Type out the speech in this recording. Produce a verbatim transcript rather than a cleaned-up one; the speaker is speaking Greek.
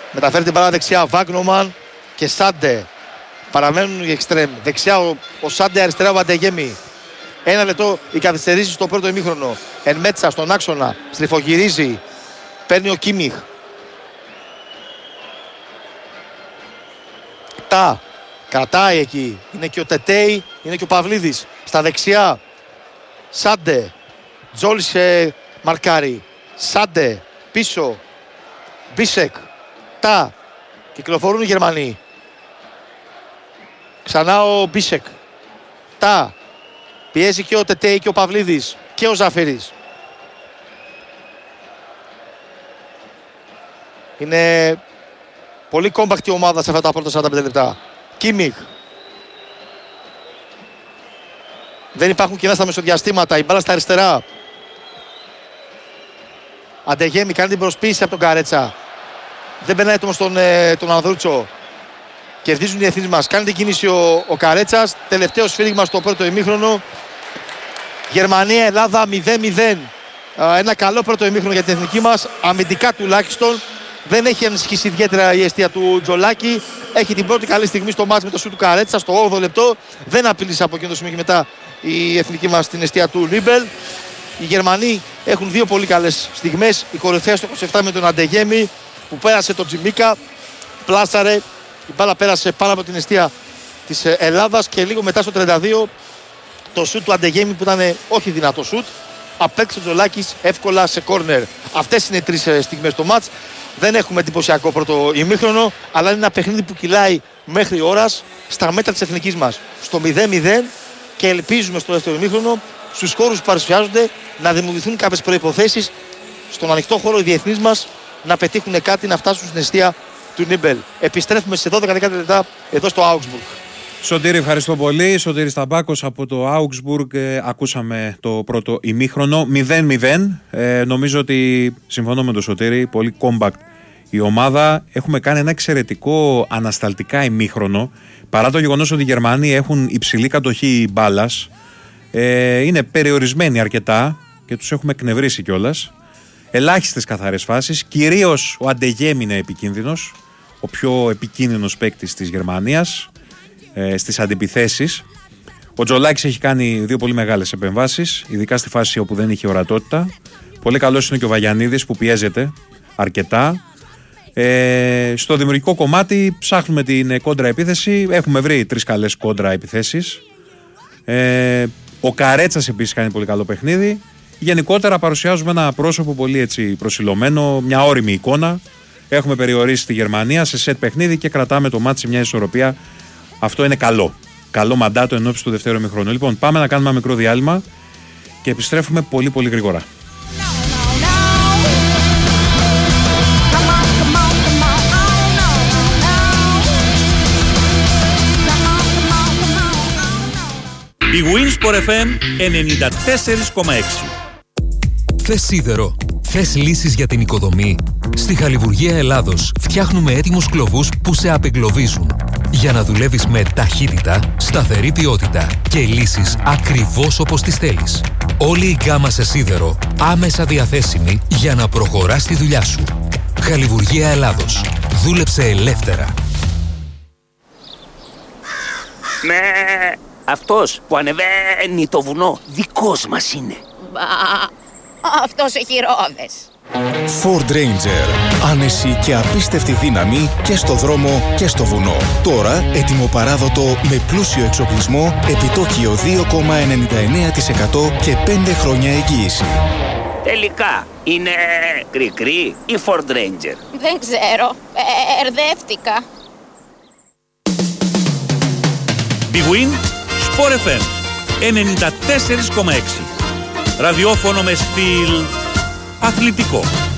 Μεταφέρει την μπάλα δεξιά. Βάγνομαν και Σάντε. Παραμένουν οι εξτρέμ. Δεξιά ο, ο Σάντε, αριστερά ο Βαντεγέμι. Ένα λεπτό οι καθυστερήσεις στο πρώτο ημίχρονο. Εν μέτσα στον άξονα. Στριφογυρίζει. Παίρνει ο Κίμιχ. Τα. Κρατάει εκεί. Είναι και ο Τετέι. Είναι και ο Παυλίδης. Στα δεξιά. Σάντε. Τζόλις ε, μαρκάρει. Σάντε. Πίσω. Μπίσεκ. Τα. Κυκλοφορούν οι Γερμανοί. Ξανά ο Μπίσεκ. Τα. Πιέζει και ο Τετέι και ο Παυλίδης. Και ο Ζαφερής. Είναι πολύ κόμπακτη ομάδα σε αυτά τα πρώτα σαράντα πέντε λεπτά. Κίμιχ. Δεν υπάρχουν κοινά στα μεσοδιαστήματα. Η μπάλα στα αριστερά. Αντεγέμι κάνει την προσποίηση από τον Καρέτσα. Δεν περνάει έτοιμος τον, ε, τον Ανδρούτσο. Κερδίζουν οι διεθνείς μας. Κάνει την κίνηση ο, ο Καρέτσας. Τελευταίο σφύριγμα στο πρώτο ημίχρονο. Γερμανία, Ελλάδα μηδέν μηδέν. Ένα καλό πρώτο ημίχρονο για την εθνική μας. Αμυντικά τουλάχιστον. Δεν έχει ανησυχήσει ιδιαίτερα η αιστεία του Τζολάκη. Έχει την πρώτη καλή στιγμή στο μάτς με το σου του Καρέτσα στο όγδοο λεπτό. Δεν απειλήσε από εκείνο το σημείο και μετά η εθνική μας στην αιστεία του Ρίμπελ. Οι Γερμανοί έχουν δύο πολύ καλές στιγμές. Η κορυφαία στο είκοσι επτά με τον Αντεγέμι που πέρασε τον Τζιμίκα. Πλάσαρε. Η μπάλα πέρασε πάνω από την αιστεία της Ελλάδας και λίγο μετά στο τριάντα δύο το σουτ του Αντεγέμι που ήταν όχι δυνατό σουτ. Απέκτησε ο Τζολάκης εύκολα σε κόρνερ. Αυτές είναι οι τρεις στιγμές στο μάτς. Δεν έχουμε εντυπωσιακό πρώτο ημίχρονο, αλλά είναι ένα παιχνίδι που κυλάει μέχρι ώρας στα μέτρα της εθνικής μας. Στο μηδέν μηδέν και ελπίζουμε στο δεύτερο ημίχρονο στους χώρους που παρουσιάζονται να δημιουργηθούν κάποιες προϋποθέσεις στον ανοιχτό χώρο οι διεθνείς μας να πετύχουν κάτι, να φτάσουν στην αιστεία του Νίμπελ. Επιστρέφουμε σε δώδεκα δεκατέσσερα λεπτά εδώ στο Augsburg. Σωτήρη, ευχαριστώ πολύ. Σωτήρης Ταμπάκος από το Augsburg. Ε, ακούσαμε το πρώτο ημίχρονο. μηδέν μηδέν. Ε, νομίζω ότι συμφωνώ με τον Σωτήρη. Πολύ compact η ομάδα. Έχουμε κάνει ένα εξαιρετικό ανασταλτικά ημίχρονο. Παρά το γεγονός ότι οι Γερμανοί έχουν υψηλή κατοχή μπάλας. Ε, είναι περιορισμένοι αρκετά και τους έχουμε εκνευρίσει κιόλας. Ελάχιστες καθαρές φάσεις. Κυρίως ο Αντεγέμι είναι επικίνδυνος. Ο πιο επικίνδυνος παίκτης της Γερμανίας. Στις αντιπιθέσεις. Ο Τζολάκης έχει κάνει δύο πολύ μεγάλες επεμβάσεις, ειδικά στη φάση όπου δεν είχε ορατότητα. Πολύ καλός είναι και ο Βαγιανίδης που πιέζεται αρκετά. Ε, στο δημιουργικό κομμάτι ψάχνουμε την κόντρα επίθεση. Έχουμε βρει τρεις καλές κόντρα επιθέσεις. Ε, ο Καρέτσας επίσης κάνει πολύ καλό παιχνίδι. Γενικότερα παρουσιάζουμε ένα πρόσωπο πολύ έτσι προσιλωμένο, μια όριμη εικόνα. Έχουμε περιορίσει τη Γερμανία σε σετ παιχνίδι και κρατάμε το μάτι σε μια ισορροπία. Αυτό είναι καλό. Καλό μαντάτο εν ώψη του δεύτερου ημιχρόνου. Λοιπόν, πάμε να κάνουμε ένα μικρό διάλειμμα και επιστρέφουμε πολύ πολύ γρήγορα. Η Winsport εφ εμ ενενήντα τέσσερα κόμμα έξι. Θες σίδερο? Θες λύσεις για την οικοδομή? Στη Χαλιβουργία Ελλάδος φτιάχνουμε έτοιμους κλωβούς που σε απεγκλωβίζουν. Για να δουλεύεις με ταχύτητα, σταθερή ποιότητα και λύσεις ακριβώς όπως τις θέλεις. Όλη η γκάμα σε σίδερο άμεσα διαθέσιμη για να προχωράς τη δουλειά σου. Χαλιβουργία Ελλάδος. Δούλεψε ελεύθερα. Με αυτός που ανεβαίνει το βουνό δικός μας είναι. Μπα, αυτός έχει ρόδες. Ford Ranger. Άνεση και απίστευτη δύναμη και στο δρόμο και στο βουνό. Τώρα έτοιμο παράδοτο με πλούσιο εξοπλισμό, επιτόκιο δύο κόμμα ενενήντα εννέα τοις εκατό και πέντε χρόνια εγγύηση. Τελικά είναι κρικρί ή Ford Ranger? Δεν ξέρω. Ερδεύτηκα. Big Win Sport εφ εμ ενενήντα τέσσερα κόμμα έξι. Ραδιόφωνο με στυλ αθλητικό.